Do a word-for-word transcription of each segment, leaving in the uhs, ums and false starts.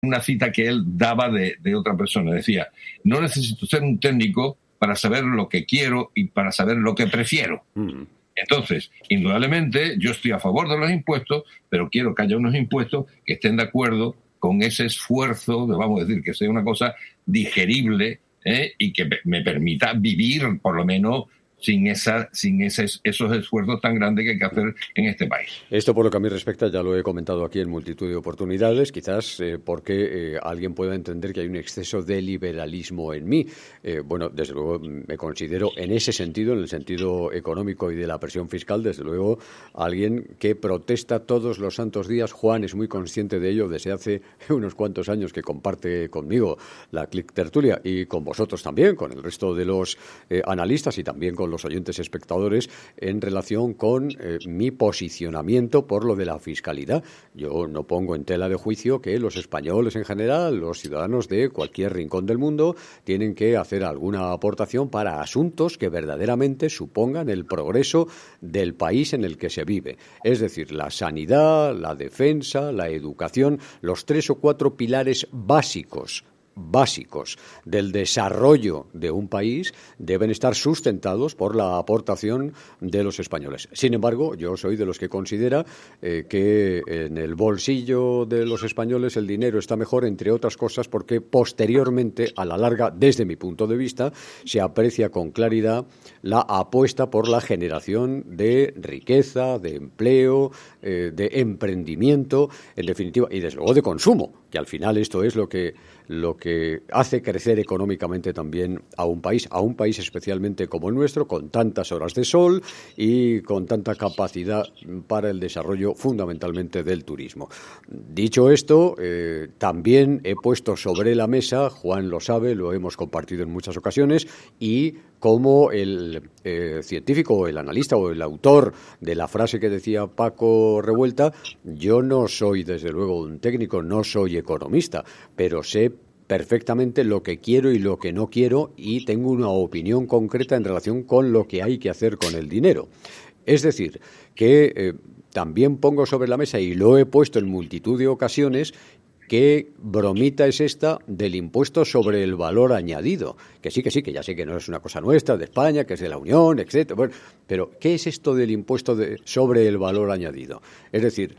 una cita que él daba de, de otra persona. Decía, no necesito ser un técnico para saber lo que quiero y para saber lo que prefiero. Mm. Entonces, indudablemente, yo estoy a favor de los impuestos, pero quiero que haya unos impuestos que estén de acuerdo con ese esfuerzo, de, vamos a decir, que sea una cosa digerible, ¿eh? Y que me permita vivir, por lo menos, sin esa sin esos, esos esfuerzos tan grandes que hay que hacer en este país. Esto, por lo que a mí respecta, ya lo he comentado aquí en multitud de oportunidades, quizás eh, porque eh, alguien pueda entender que hay un exceso de liberalismo en mí. Eh, bueno, desde luego me considero en ese sentido, en el sentido económico y de la presión fiscal, desde luego alguien que protesta todos los santos días. Juan es muy consciente de ello desde hace unos cuantos años que comparte conmigo la Click Tertulia y con vosotros también, con el resto de los eh, analistas y también con los oyentes espectadores en relación con eh, mi posicionamiento por lo de la fiscalidad. Yo no pongo en tela de juicio que los españoles en general, los ciudadanos de cualquier rincón del mundo, tienen que hacer alguna aportación para asuntos que verdaderamente supongan el progreso del país en el que se vive. Es decir, la sanidad, la defensa, la educación, los tres o cuatro pilares básicos básicos del desarrollo de un país deben estar sustentados por la aportación de los españoles. Sin embargo, yo soy de los que considera eh, que en el bolsillo de los españoles el dinero está mejor, entre otras cosas, porque posteriormente, a la larga, desde mi punto de vista, se aprecia con claridad la apuesta por la generación de riqueza, de empleo, eh, de emprendimiento, en definitiva, y desde luego de consumo, que al final esto es lo que lo que hace crecer económicamente también a un país, a un país especialmente como el nuestro, con tantas horas de sol y con tanta capacidad para el desarrollo fundamentalmente del turismo. Dicho esto, eh, también he puesto sobre la mesa, Juan lo sabe, lo hemos compartido en muchas ocasiones, y como el eh, científico o el analista o el autor de la frase que decía Paco Revuelta, yo no soy desde luego un técnico, no soy economista, pero sé perfectamente lo que quiero y lo que no quiero y tengo una opinión concreta en relación con lo que hay que hacer con el dinero. Es decir, que eh, también pongo sobre la mesa, y lo he puesto en multitud de ocasiones, ¿qué bromita es esta del impuesto sobre el valor añadido? Que sí, que sí, que ya sé que no es una cosa nuestra, de España, que es de la Unión, etcétera. Bueno, pero ¿qué es esto del impuesto de, sobre el valor añadido? Es decir,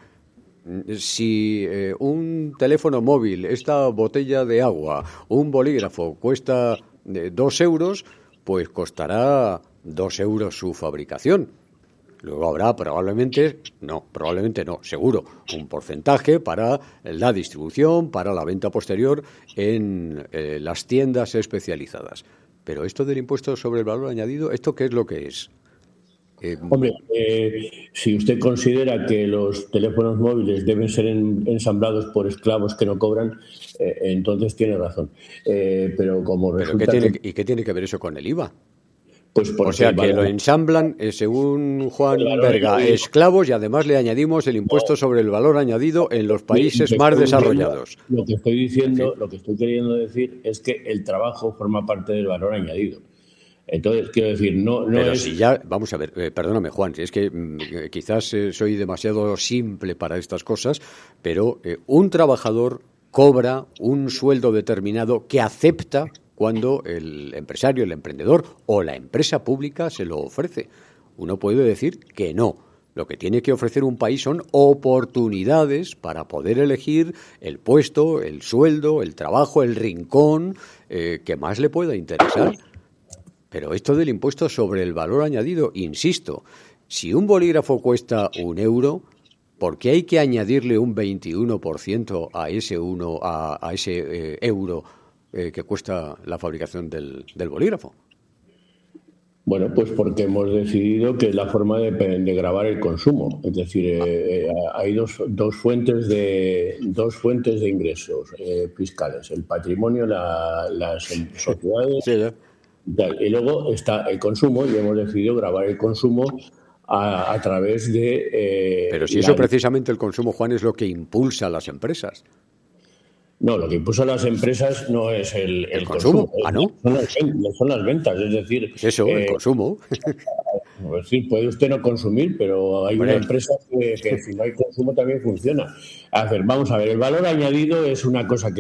si eh, un teléfono móvil, esta botella de agua, un bolígrafo cuesta eh, dos euros, pues costará dos euros su fabricación. Luego habrá probablemente, no, probablemente no, seguro, un porcentaje para la distribución, para la venta posterior en eh, las tiendas especializadas. Pero esto del impuesto sobre el valor añadido, ¿esto qué es lo que es? Eh, Hombre, eh, si usted considera que los teléfonos móviles deben ser en, ensamblados por esclavos que no cobran, eh, entonces tiene razón. Eh, pero como resulta ¿Pero qué tiene, que... ¿Y qué tiene que ver eso con el I V A? Pues o sea, que lo ensamblan, eh, según Juan Berga, esclavos, y además le añadimos el impuesto sobre el valor añadido en los países más desarrollados. Lo que estoy diciendo, lo que estoy queriendo decir es que el trabajo forma parte del valor añadido. Entonces, quiero decir, no, no Pero es... si ya, vamos a ver, eh, perdóname, Juan, es que mm, quizás eh, soy demasiado simple para estas cosas, pero eh, un trabajador cobra un sueldo determinado que acepta cuando el empresario, el emprendedor o la empresa pública se lo ofrece. Uno puede decir que no. Lo que tiene que ofrecer un país son oportunidades para poder elegir el puesto, el sueldo, el trabajo, el rincón eh, que más le pueda interesar. Pero esto del impuesto sobre el valor añadido, insisto, si un bolígrafo cuesta un euro, ¿por qué hay que añadirle un veintiuno por ciento a ese uno a, a ese eh, euro eh, que cuesta la fabricación del, del bolígrafo? Bueno, pues porque hemos decidido que es la forma de, de gravar el consumo. Es decir, eh, hay dos, dos fuentes de dos fuentes de ingresos eh, fiscales: el patrimonio, la, las sociedades. Sí, ¿eh? Y luego está el consumo, y hemos decidido grabar el consumo a, a través de... Eh, Pero si eso la... precisamente el consumo, Juan, es lo que impulsa a las empresas. No, lo que impulsa a las empresas no es el, el, ¿El consumo. consumo. ¿Ah, no? Son las, son las ventas, es decir... Pues eso, eh, el consumo. Pues sí, puede usted no consumir, pero hay bueno, una empresa que, que si no hay consumo también funciona. A ver, vamos a ver, el valor añadido es una cosa que